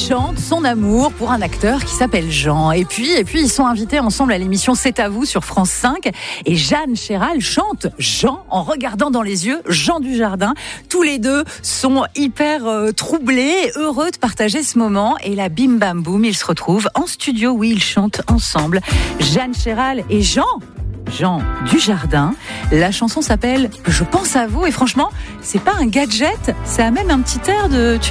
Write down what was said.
chante son amour pour un acteur qui s'appelle Jean. Et puis ils sont invités ensemble à l'émission C'est à vous sur France 5. Et Jeanne Chéral chante Jean en regardant dans les yeux Jean Dujardin. Tous les deux sont hyper troublés, heureux de partager ce moment. Et là, bim bam boum, ils se retrouvent en studio où ils chantent ensemble. Jeanne Chéral et Jean Dujardin. La chanson s'appelle Je pense à vous et franchement, c'est pas un gadget, ça a même un petit air de